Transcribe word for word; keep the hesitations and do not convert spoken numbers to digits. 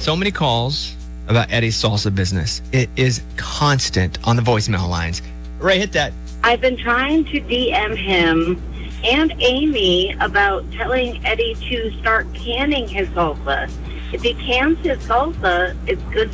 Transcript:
so many calls about Eddie's salsa business. It is constant on the voicemail lines. Ray, hit that. I've been trying to D M him and Amy about telling Eddie to start canning his salsa. If he cans his salsa, it's good